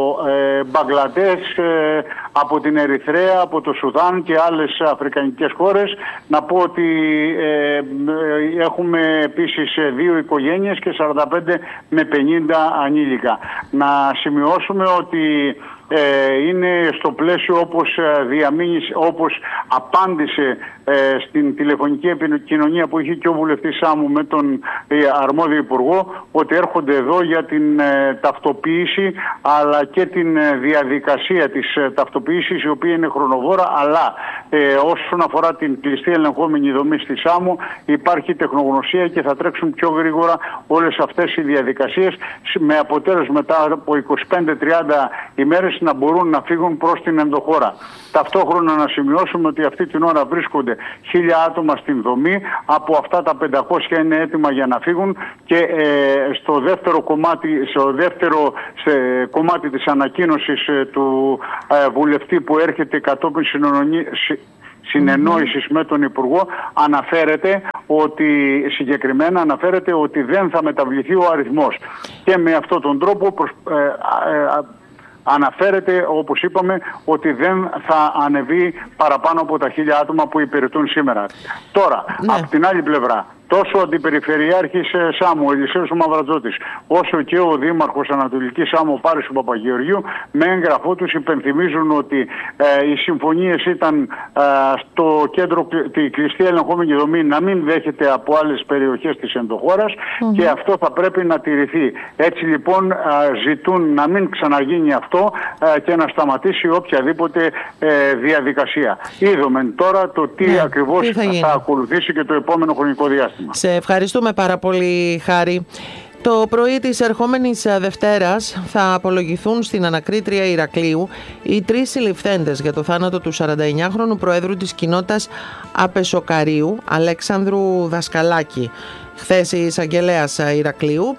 ε, Μπαγκλαντές, ε, από την Ερυθρέα, από το Σουδάν και άλλες αφρικανικές χώρες. Να πω ότι ε, ε, έχουμε επίσης δύο οικογένειες και σαράντα πέντε με πενήντα ανήλικα. Να σημειώσουμε ότι Ε, είναι στο πλαίσιο όπως, διαμήνυσε, όπως απάντησε ε, στην τηλεφωνική επικοινωνία που είχε και ο βουλευτής Σάμου με τον ε, αρμόδιο υπουργό, ότι έρχονται εδώ για την ε, ταυτοποίηση αλλά και την ε, διαδικασία της ε, ταυτοποίησης, η οποία είναι χρονοβόρα, αλλά ε, όσον αφορά την κλειστή ελεγχόμενη δομή στη Σάμου υπάρχει τεχνογνωσία και θα τρέξουν πιο γρήγορα όλες αυτές οι διαδικασίες, με αποτέλεσμα μετά από είκοσι πέντε με τριάντα ημέρες να μπορούν να φύγουν προς την ενδοχώρα. Ταυτόχρονα να σημειώσουμε ότι αυτή την ώρα βρίσκονται χίλια άτομα στην δομή, από αυτά τα πεντακόσια είναι έτοιμα για να φύγουν και ε, στο δεύτερο κομμάτι, στο δεύτερο σε, κομμάτι της ανακοίνωσης ε, του ε, βουλευτή που έρχεται κατόπιν συνονονή, συνεννόησης με τον Υπουργό, αναφέρεται ότι συγκεκριμένα αναφέρεται ότι δεν θα μεταβληθεί ο αριθμός. Και με αυτόν τον τρόπο προσ, ε, ε, Αναφέρεται, όπως είπαμε, ότι δεν θα ανεβεί παραπάνω από τα χίλια άτομα που υπηρετούν σήμερα. Τώρα, ναι. από την άλλη πλευρά, τόσο ο Αντιπεριφερειάρχης Σάμου, ο Ελισέος ο Μαυρατζώτης, όσο και ο Δήμαρχος Ανατολικής Σάμου, ο Πάρης ο Παπαγεωργίου, με έγγραφό τους υπενθυμίζουν ότι ε, οι συμφωνίες ήταν ε, στο κέντρο, τη κλειστή ελεγχόμενη δομή, να μην δέχεται από άλλες περιοχές της ενδοχώρας mm-hmm. και αυτό θα πρέπει να τηρηθεί. Έτσι λοιπόν ε, ζητούν να μην ξαναγίνει αυτό ε, και να σταματήσει οποιαδήποτε ε, διαδικασία. Είδαμε τώρα το τι ναι, ακριβώς τι θα, θα ακολουθήσει και το επόμενο χρονικό διάστημα. Σε ευχαριστούμε πάρα πολύ, Χάρη. Το πρωί της ερχόμενης Δευτέρας θα απολογηθούν στην ανακρίτρια Ηρακλείου οι τρεις συλληφθέντες για το θάνατο του σαρανταεννιάχρονου Προέδρου της κοινότητας Απεσοκαρίου, Αλέξανδρου Δασκαλάκη. Χθες η εισαγγελέας Ηρακλείου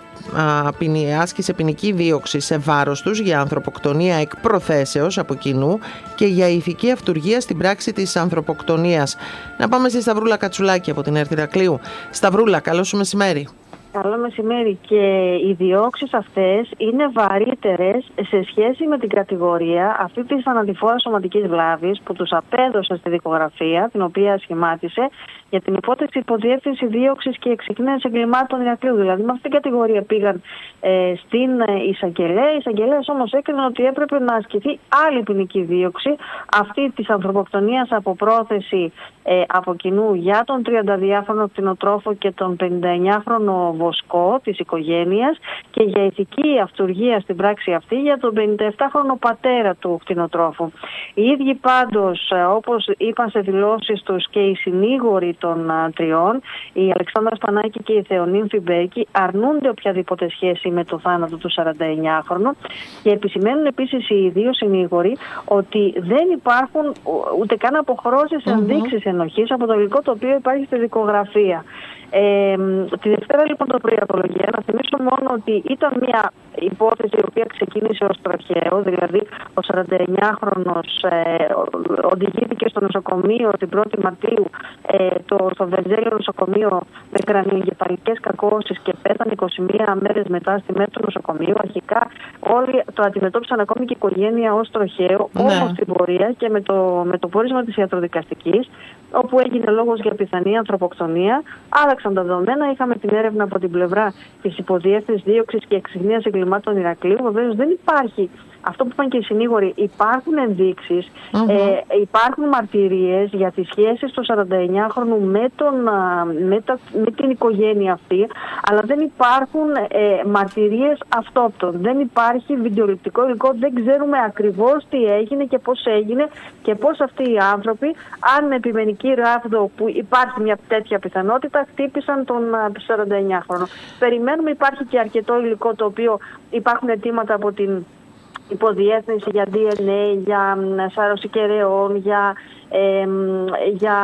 άσκησε ποινική δίωξη σε βάρος τους για ανθρωποκτονία εκ προθέσεως από κοινού και για ηθική αυτουργία στην πράξη της ανθρωποκτονίας. Να πάμε στη Σταυρούλα Κατσουλάκη από την ΕΡΤ Ηρακλείου. Σταυρούλα, καλό σου μεσημέρι. Καλό μεσημέρι. Και οι διώξεις αυτές είναι βαρύτερες σε σχέση με την κατηγορία αυτή της θανατηφόρας σωματικής βλάβης που τους απέδωσε στη δικογραφία, την οποία σχημάτισε, για την υπόθεση υποδιεύθυνση δίωξης και εξεκίνησης εγκλημάτων Ηρακλείου. Δηλαδή, με αυτήν την κατηγορία πήγαν ε, στην εισαγγελέα. Οι εισαγγελέες όμως έκριναν ότι έπρεπε να ασκηθεί άλλη ποινική δίωξη, αυτή της ανθρωποκτονίας από πρόθεση ε, από κοινού για τον τριανταδυάχρονο κτηνοτρόφο και τον πενηνταεννιάχρονο βοσκό της οικογένειας και για ηθική αυτουργία στην πράξη αυτή για τον πενηνταεπτάχρονο πατέρα του κτηνοτρόφου. Οι ίδιοι πάντως, όπως είπαν σε δηλώσεις τους και οι συνήγοροι των α, τριών, η Αλεξάνδρα Σπανάκη και η Θεονύμφη Μπέκη, αρνούνται οποιαδήποτε σχέση με το θάνατο του σαρανταεννιάχρονου και επισημαίνουν επίσης οι δύο συνήγοροι ότι δεν υπάρχουν ούτε καν αποχρώσεις mm-hmm. ενδείξεις ενοχής από το υλικό το οποίο υπάρχει στη δικογραφία. Ε, τη Δευτέρα λοιπόν το πρωί απολογία, να θυμίσω μόνο ότι ήταν μια υπόθεση η οποία ξεκίνησε ως τροχαίο, δηλαδή ο σαρανταεννιάχρονος ε, οδηγήθηκε στο νοσοκομείο την πρώτη Μαρτίου ε, το, στο Βενζέλιο νοσοκομείο με κρανιοεγκεφαλικές κακώσεις και πέθανε είκοσι μία μέρες μετά στη μέση του νοσοκομείου. Αρχικά όλοι το αντιμετώπισαν ακόμη και η οικογένεια ως τροχαίο, ναι. όμως στην πορεία και με το, με το πόρισμα της ιατροδικαστικής, όπου έγινε λόγος για πιθανή ανθρωποκτονία, άλλαξαν τα δεδομένα. Είχαμε την έρευνα από την πλευρά της υποδιεύθυνσης δίωξης και εξυγνίας εγκλημάτων Ηρακλείου. Βεβαίως δεν υπάρχει, αυτό που είπαν και οι συνήγοροι, υπάρχουν ενδείξεις, mm-hmm. ε, υπάρχουν μαρτυρίες για τις σχέσεις του σαρανταεννιάχρονου με, τον, με, τα, με την οικογένεια αυτή, αλλά δεν υπάρχουν ε, μαρτυρίες αυτόπτων. Δεν υπάρχει βιντεοληπτικό υλικό, δεν ξέρουμε ακριβώς τι έγινε και πώς έγινε και πώς αυτοί οι άνθρωποι, αν με επιμενική ράβδο που υπάρχει μια τέτοια πιθανότητα, χτύπησαν τον σαρανταεννιάχρονο. Περιμένουμε, υπάρχει και αρκετό υλικό το οποίο υπάρχουν αιτήματα από την υποδιεύθυνση για ντι εν έι, για σάρωση κεραιών, για, ε, για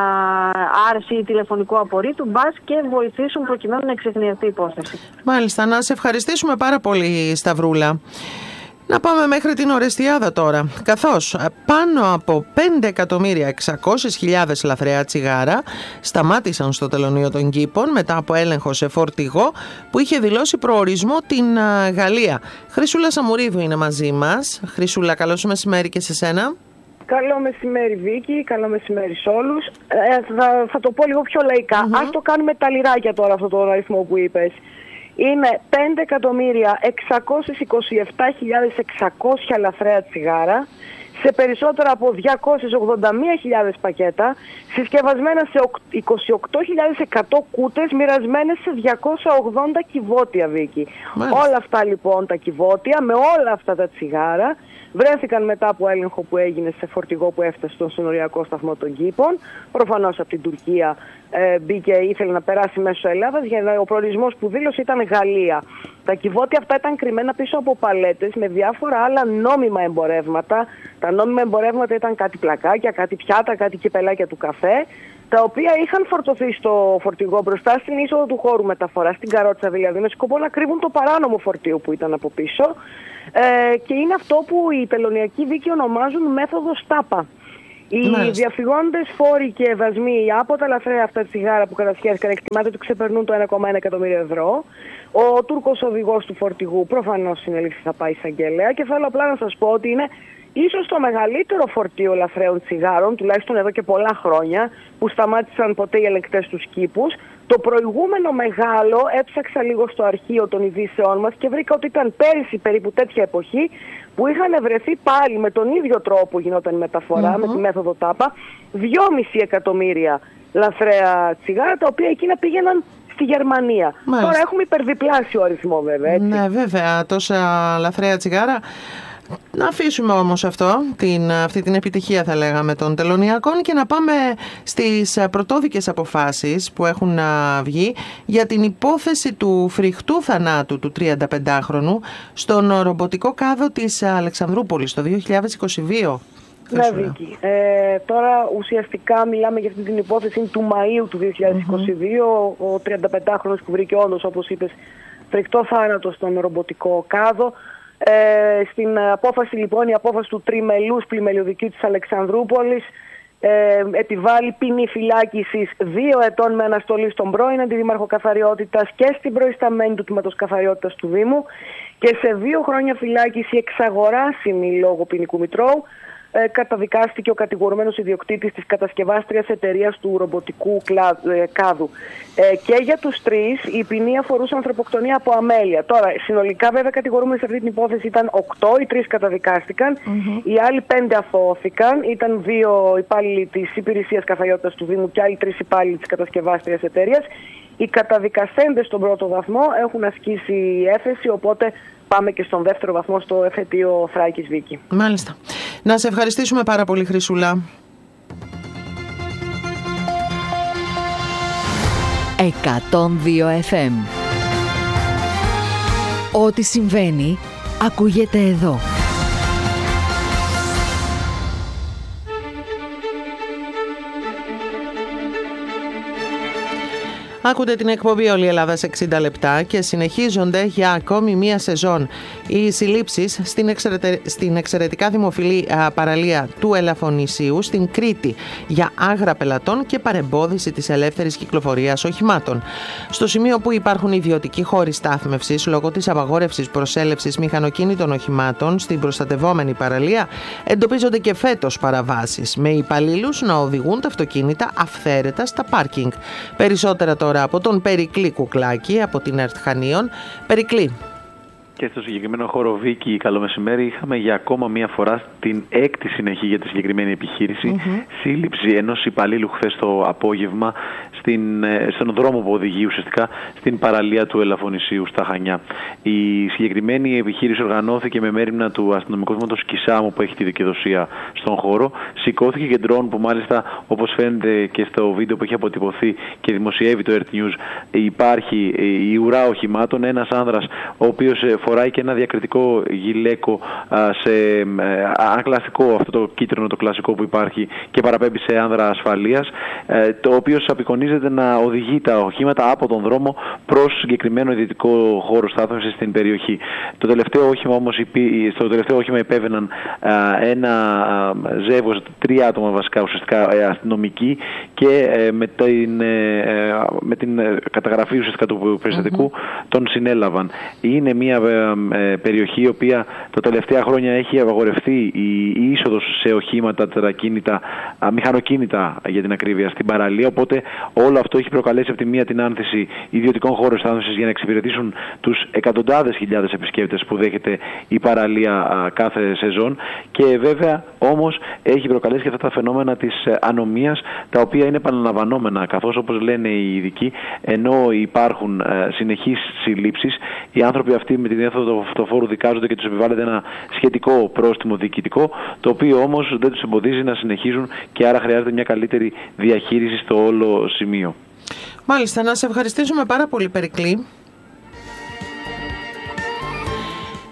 άρση τηλεφωνικού απορρίτου, μπας και βοηθήσουν προκειμένου να εξεχνιαστεί η υπόθεση. Μάλιστα, να σε ευχαριστήσουμε πάρα πολύ, Σταυρούλα. Να πάμε μέχρι την Ορεστιάδα τώρα, καθώς πάνω από πέντε εκατομμύρια εξακόσιες χιλιάδες λαθρέα τσιγάρα σταμάτησαν στο τελωνείο των Κήπων μετά από έλεγχο σε φορτηγό που είχε δηλώσει προορισμό την Γαλλία. Χρυσούλα Σαμουρίδου είναι μαζί μας. Χρυσούλα, καλό σου μεσημέρι και σε σένα. Καλό μεσημέρι Βίκη, καλό μεσημέρι σε όλους. Ε, θα, θα το πω λίγο πιο λαϊκά. Mm-hmm. Ας το κάνουμε τα λιράκια τώρα αυτό το αριθμό που είπες. Είναι πέντε εκατομμύρια εξακόσιες είκοσι επτά χιλιάδες εξακόσια λαθρέα τσιγάρα σε περισσότερα από διακόσιες ογδόντα μία χιλιάδες πακέτα, συσκευασμένα σε είκοσι οκτώ χιλιάδες εκατό κούτες, μοιρασμένες σε διακόσια ογδόντα κυβότια, Βίκη. Όλα αυτά λοιπόν τα κυβότια, με όλα αυτά τα τσιγάρα, βρέθηκαν μετά από έλεγχο που έγινε σε φορτηγό που έφτασε στον συνοριακό σταθμό των Κήπων. Προφανώς από την Τουρκία ε, μπήκε, ήθελε να περάσει μέσω Ελλάδας, για ο προορισμός που δήλωσε ήταν Γαλλία. Τα κυβότια αυτά ήταν κρυμμένα πίσω από παλέτες με διάφορα άλλα νόμιμα εμπορεύματα. Τα νόμιμα εμπορεύματα ήταν κάτι πλακάκια, κάτι πιάτα, κάτι κυπελάκια του καφέ, τα οποία είχαν φορτωθεί στο φορτηγό μπροστά στην είσοδο του χώρου μεταφοράς, στην καρότσα δηλαδή, με σκοπό να κρύβουν το παράνομο φορτίο που ήταν από πίσω. Ε, και είναι αυτό που οι τελωνιακοί δίκαιοι ονομάζουν μέθοδο Στάπα. Οι Μάλιστα. διαφυγόντες φόροι και δασμοί από τα λαθρέα αυτά τσιγάρα που κατασχέθηκαν εκτιμάται ότι ξεπερνούν το ένα κόμμα ένα εκατομμύριο ευρώ. Ο Τούρκος οδηγός του φορτηγού προφανώς συνελήφθη, θα πάει εισαγγελέα, και θέλω απλά να σας πω ότι είναι ίσως το μεγαλύτερο φορτίο λαθρέων τσιγάρων, τουλάχιστον εδώ και πολλά χρόνια, που σταμάτησαν ποτέ οι ελεγκτές τους κήπους. Το προηγούμενο μεγάλο, έψαξα λίγο στο αρχείο των ειδήσεών μας και βρήκα ότι ήταν πέρυσι περίπου τέτοια εποχή, που είχαν βρεθεί πάλι με τον ίδιο τρόπο που γινόταν η μεταφορά, mm-hmm. με τη μέθοδο τάπα, δυόμισι εκατομμύρια λαθρέα τσιγάρα, τα οποία εκείνα πήγαιναν στη Γερμανία. Μάλιστα. Τώρα έχουμε υπερδιπλάσιο αριθμό, βέβαια. Έτσι. Ναι, βέβαια, τόσα λαθρέα τσιγάρα. Να αφήσουμε όμως αυτό, την, αυτή την επιτυχία θα λέγαμε των τελωνιακών, και να πάμε στις πρωτόδικες αποφάσεις που έχουν βγει για την υπόθεση του φρικτού θανάτου του τριανταπεντάχρονου στον ρομποτικό κάδο της Αλεξανδρούπολης το δύο χιλιάδες είκοσι δύο. Ναι, Βίκη. Ε, τώρα ουσιαστικά μιλάμε για αυτή την υπόθεση του Μαΐου του δύο χιλιάδες είκοσι δύο. Mm-hmm. Ο τριανταπεντάχρονος που βρήκε όντως, όπως είπες, φρικτό θάνατο στον ρομποτικό κάδο. Ε, στην απόφαση λοιπόν, η απόφαση του τριμελούς πλημελιωδικίου της Αλεξανδρούπολης ε, επιβάλλει ποινή φυλάκισης δύο ετών με αναστολή στον πρώην αντιδήμαρχο καθαριότητας και στην προϊσταμένη του τμήματος καθαριότητας του Δήμου, και σε δύο χρόνια φυλάκιση εξαγοράσιμη λόγω ποινικού μητρώου. Ε, καταδικάστηκε ο κατηγορουμένος ιδιοκτήτης της κατασκευάστριας εταιρείας του ρομποτικού κλά, ε, κάδου. Ε, και για τους τρεις η ποινή αφορούσε ανθρωποκτονία από αμέλεια. Τώρα, συνολικά βέβαια κατηγορούμενοι σε αυτή την υπόθεση ήταν οκτώ, οι τρεις καταδικάστηκαν, mm-hmm. οι άλλοι πέντε αθώθηκαν, ήταν δύο υπάλληλοι της υπηρεσίας καθαριότητας του Δήμου και άλλοι τρεις υπάλληλοι της κατασκευάστριας εταιρείας. Οι καταδικασέντες στον πρώτο βαθμό έχουν ασκήσει έφεση, οπότε πάμε και στον δεύτερο βαθμό στο εφετείο Θράκης, Βίκη. Μάλιστα. Να σε ευχαριστήσουμε πάρα πολύ, Χρυσούλα. εκατόν δύο εφ εμ. Ό,τι συμβαίνει ακούγεται εδώ. Άκουτε την εκπομπή «Όλη η Ελλάδα σε εξήντα λεπτά» και συνεχίζονται για ακόμη μία σεζόν οι συλλήψεις στην, εξαιρετε... στην εξαιρετικά δημοφιλή α, παραλία του Ελαφωνησίου στην Κρήτη για άγρα πελατών και παρεμπόδιση της ελεύθερης κυκλοφορίας οχημάτων. Στο σημείο που υπάρχουν ιδιωτικοί χώροι στάθμευσης λόγω της απαγόρευσης προσέλευσης μηχανοκίνητων οχημάτων στην προστατευόμενη παραλία, εντοπίζονται και φέτος παραβάσεις, με υπαλλήλους να οδηγούν τα αυτοκίνητα αυθαίρετα στα πάρκινγκ. Περισσότερα τώρα από τον Περικλή Κουκλάκη από την ΕΡΤ Χανίων. Περικλή. Και στο συγκεκριμένο χώρο, Βίκη, καλό μεσημέρι, είχαμε για ακόμα μία φορά την έκτη συνεχή για τη συγκεκριμένη επιχείρηση. Mm-hmm. Σύλληψη ενός υπαλλήλου χθες το απόγευμα στην, στον δρόμο που οδηγεί ουσιαστικά στην παραλία του Ελαφωνησίου στα Χανιά. Η συγκεκριμένη επιχείρηση οργανώθηκε με μέριμνα του αστυνομικού τμήματος Κισάμου που έχει τη δικαιοδοσία στον χώρο. Σηκώθηκε και ντρόν που μάλιστα, όπως φαίνεται και στο βίντεο που έχει αποτυπωθεί και δημοσιεύει το ΕΡΤ News, υπάρχει η ουρά οχημάτων, ένας άνδρας ο οποίος φοράει και ένα διακριτικό γυλαίκο σε ένα κλασικό, αυτό το κίτρινο το κλασικό που υπάρχει, και παραπέμπει σε άνδρα ασφαλείας, το οποίο απεικονίζεται να οδηγεί τα οχήματα από τον δρόμο προς συγκεκριμένο ιδιωτικό χώρο στάθμευσης στην περιοχή. Το τελευταίο όχημα όμως, στο τελευταίο όχημα επέβαιναν ένα ζεύγος, τρία άτομα βασικά ουσιαστικά αστυνομικοί, και με την, με την καταγραφή ουσιαστικά του περιστατικού mm-hmm. τον συνέλαβαν. Είναι μια περιοχή η οποία τα τελευταία χρόνια έχει απαγορευτεί η είσοδος σε οχήματα, τερακίνητα, μηχανοκίνητα για την ακρίβεια στην παραλία, οπότε όλο αυτό έχει προκαλέσει από τη μία την άνθηση ιδιωτικών χώρων στάθμευσης για να εξυπηρετήσουν τους εκατοντάδες χιλιάδες επισκέπτες που δέχεται η παραλία κάθε σεζόν, και βέβαια όμως έχει προκαλέσει και αυτά τα φαινόμενα της ανομίας, τα οποία είναι επαναλαμβανόμενα, καθώς όπως λένε οι ειδικοί, ενώ υπάρχουν συνεχείς συλλήψεις, οι άνθρωποι αυτοί με τη διέθοδο του αυτοφόρου δικάζονται και τους επιβάλλεται ένα σχετικό πρόστιμο διοικητικό, το οποίο όμως δεν τους εμποδίζει να συνεχίζουν, και άρα χρειάζεται μια καλύτερη διαχείριση στο όλο σημείο. Μάλιστα, να σε ευχαριστήσουμε πάρα πολύ, Περικλή.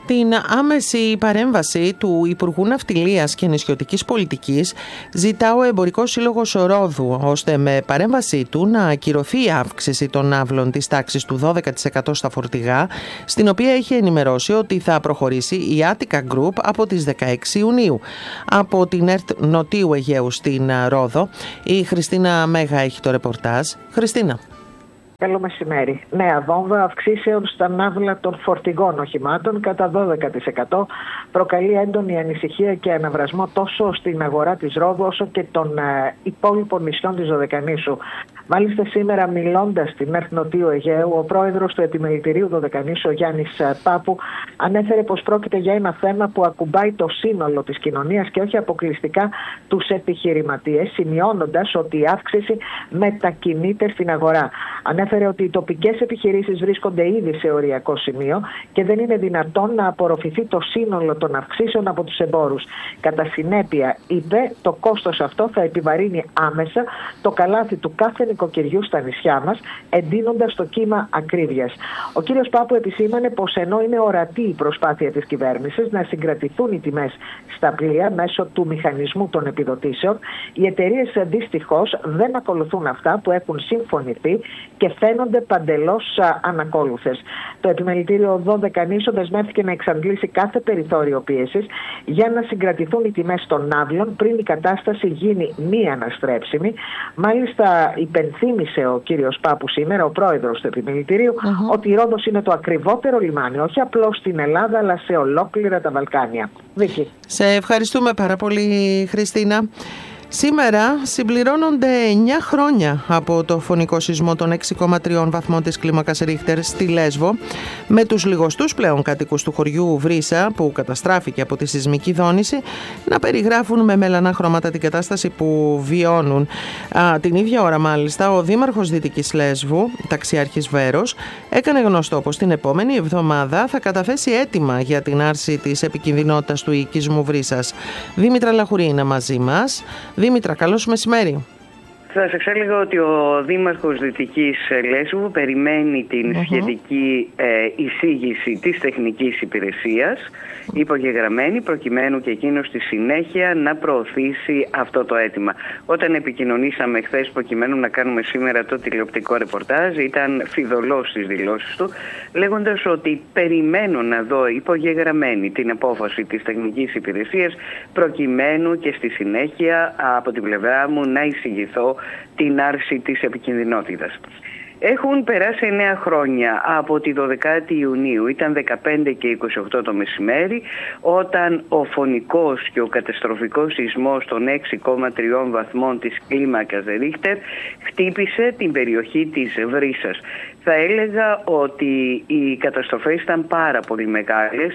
την άμεση παρέμβαση του Υπουργού Ναυτιλίας και Νησιωτικής Πολιτικής ζητά ο Εμπορικός Σύλλογος Ρόδου, ώστε με παρέμβασή του να ακυρωθεί η αύξηση των ναύλων της τάξης του δώδεκα τοις εκατό στα φορτηγά, στην οποία έχει ενημερώσει ότι θα προχωρήσει η Attica Group από τις δεκαέξι Ιουνίου. Από την ΕΡΤ Νοτίου Αιγαίου στην Ρόδο, η Χριστίνα Μέγα έχει το ρεπορτάζ. Χριστίνα. Καλό μεσημέρι. Νέα βόμβα αυξήσεων στα ναύλα των φορτηγών οχημάτων κατά δώδεκα τοις εκατό προκαλεί έντονη ανησυχία και αναβρασμό τόσο στην αγορά της Ρόδου όσο και των ε, υπόλοιπων νησιών της Δωδεκανήσου. Μάλιστα, σήμερα, μιλώντας στην ΕΡΤ Νοτίου Αιγαίου, ο πρόεδρος του Επιμελητηρίου Δωδεκανήσου, ο Γιάννης Πάπου, ανέφερε πως πρόκειται για ένα θέμα που ακουμπάει το σύνολο της κοινωνίας και όχι αποκλειστικά τους επιχειρηματίες, σημειώνοντας ότι η αύξηση μετακινείται στην αγορά. Ανέφερε ότι οι τοπικές επιχειρήσεις βρίσκονται ήδη σε οριακό σημείο και δεν είναι δυνατόν να απορροφηθεί το σύνολο των αυξήσεων από τους εμπόρους. Κατά συνέπεια, είπε, το κόστος αυτό θα επιβαρύνει άμεσα το καλάθι του κάθε νοικοκυριού στα νησιά μας, εντείνοντας το κύμα ακρίβειας. Ο κύριος Πάπου επισήμανε πως ενώ είναι ορατή η προσπάθεια της κυβέρνησης να συγκρατηθούν οι τιμές στα πλοία μέσω του μηχανισμού των επιδοτήσεων, οι εταιρείες δυστυχώς δεν ακολουθούν αυτά που έχουν συμφωνηθεί και φαίνονται παντελώς ανακόλουθες. Το Επιμελητήριο Δωδεκανήσου δεσμεύτηκε να εξαντλήσει κάθε περιθώριο πίεσης για να συγκρατηθούν οι τιμές των ναύλων πριν η κατάσταση γίνει μη αναστρέψιμη. Μάλιστα, υπενθύμησε ο κύριος Πάπου σήμερα, ο πρόεδρος του Επιμελητηρίου, uh-huh. ότι η Ρόδος είναι το ακριβότερο λιμάνι, όχι απλώς στην Ελλάδα, αλλά σε ολόκληρα τα Βαλκάνια. Βίκη. Σε ευχαριστούμε πάρα πολύ, Χριστίνα. Σήμερα συμπληρώνονται εννιά χρόνια από το φωνικό σεισμό των έξι κόμμα τρία βαθμών της κλίμακας Ρίχτερ στη Λέσβο, με τους λιγοστούς πλέον κατοίκους του χωριού Βρύσα, που καταστράφηκε από τη σεισμική δόνηση, να περιγράφουν με μελανά χρώματα την κατάσταση που βιώνουν. Α, την ίδια ώρα, μάλιστα, ο δήμαρχος Δυτικής Λέσβου, ταξιάρχης Βέρος, έκανε γνωστό πως την επόμενη εβδομάδα θα καταθέσει αίτημα για την άρση της επικινδυνότητας του οικισμού Βρύσας. Δήμητρα Λαχουρή είναι μαζί μας. Δήμητρα, καλώς μεσημέρι. Θα σας εξέλεγα ότι ο Δήμαρχος Δυτικής Λέσβου περιμένει την uh-huh. σχετική ε, εισήγηση της τεχνικής υπηρεσίας υπογεγραμμένη, προκειμένου και εκείνος στη συνέχεια να προωθήσει αυτό το αίτημα. Όταν επικοινωνήσαμε χθες προκειμένου να κάνουμε σήμερα το τηλεοπτικό ρεπορτάζ, ήταν φιδωλός στις δηλώσεις του, λέγοντας ότι περιμένω να δω υπογεγραμμένη την απόφαση της τεχνικής υπηρεσίας, προκειμένου και στη συνέχεια από την πλευρά μου να εισηγηθώ την άρση της επικινδυνότητας. Έχουν περάσει εννέα χρόνια από τη δωδεκάτη Ιουνίου, ήταν δεκαπέντε και είκοσι οκτώ το μεσημέρι, όταν ο φωνικός και ο καταστροφικός σεισμός των έξι κόμμα τρία βαθμών της κλίμακας Ρίχτερ χτύπησε την περιοχή της Βρύσας. Θα έλεγα ότι οι καταστροφές ήταν πάρα πολύ μεγάλες,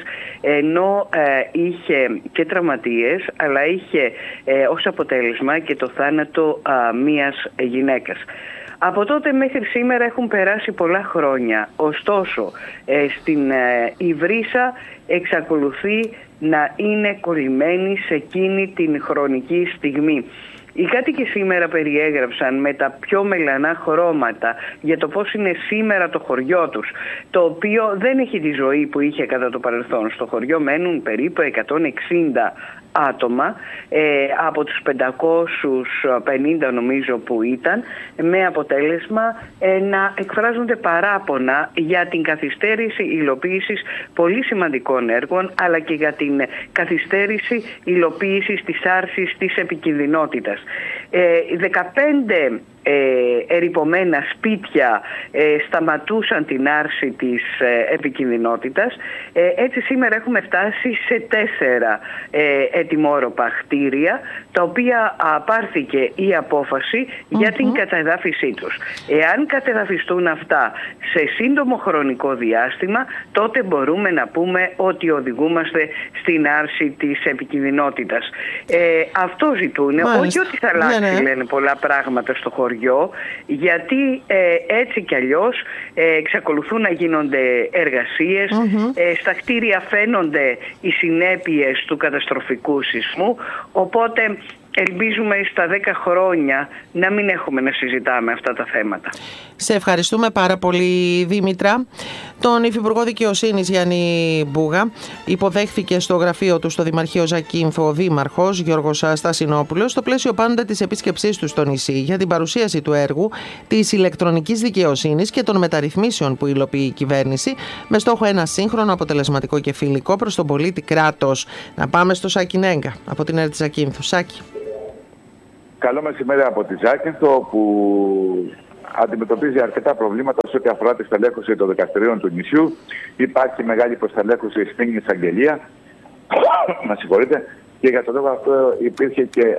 ενώ ε, είχε και τραυματίες, αλλά είχε ε, ως αποτέλεσμα και το θάνατο α, μίας γυναίκας. Από τότε μέχρι σήμερα έχουν περάσει πολλά χρόνια, ωστόσο ε, στην ε, η Βρύσα εξακολουθεί να είναι κολλημένη σε εκείνη την χρονική στιγμή. Οι κάτοικοι σήμερα περιέγραψαν με τα πιο μελανά χρώματα για το πώς είναι σήμερα το χωριό τους, το οποίο δεν έχει τη ζωή που είχε κατά το παρελθόν. Στο χωριό μένουν περίπου εκατόν εξήντα άτομα ε, από τους πεντακόσιους πενήντα νομίζω που ήταν, με αποτέλεσμα ε, να εκφράζονται παράπονα για την καθυστέρηση υλοποίησης πολύ σημαντικών έργων, αλλά και για την καθυστέρηση υλοποίησης της άρσης της επικινδυνότητας. Ε, δεκαπέντε ε, ερειπωμένα σπίτια ε, σταματούσαν την άρση της ε, επικινδυνότητας. Ε, έτσι σήμερα έχουμε φτάσει σε τέσσερα ε, ετοιμόρροπα κτίρια, τα οποία πάρθηκε η απόφαση mm-hmm. για την κατεδάφισή τους. Εάν κατεδαφιστούν αυτά σε σύντομο χρονικό διάστημα, τότε μπορούμε να πούμε ότι οδηγούμαστε στην άρση της επικινδυνότητας. Ε, αυτό ζητούν, όχι ότι θα αλλάξει ναι, ναι. λένε πολλά πράγματα στο χωριό, γιατί ε, έτσι κι αλλιώς ε, εξακολουθούν να γίνονται εργασίες, mm-hmm. ε, στα κτίρια φαίνονται οι συνέπειες του καταστροφικού σεισμού, οπότε ελπίζουμε στα δέκα χρόνια να μην έχουμε να συζητάμε αυτά τα θέματα. Σε ευχαριστούμε πάρα πολύ, Δήμητρα. Τον Υφυπουργό Δικαιοσύνης Γιάννη Μπούγα υποδέχθηκε στο γραφείο του στο Δημαρχείο Ζακίνθου ο Δήμαρχος Γιώργος Στασινόπουλος, στο πλαίσιο πάντα της επίσκεψής του στο νησί, για την παρουσίαση του έργου της ηλεκτρονικής δικαιοσύνης και των μεταρρυθμίσεων που υλοποιεί η κυβέρνηση, με στόχο ένα σύγχρονο, αποτελεσματικό και φιλικό προς τον πολίτη κράτος. Να πάμε στο Σάκη Νέγκα από την ΕΡΤ της Ζακίνθου. Σάκη. Καλό μεσημέρι από τη Ζάκυνθο, που αντιμετωπίζει αρκετά προβλήματα σε ό,τι αφορά τη στελέχωση των δικαστηρίων του νησιού. Υπάρχει μεγάλη προστελέχωση στην εισαγγελία. Μα συγχωρείτε. Και για τον λόγο αυτό υπήρχε και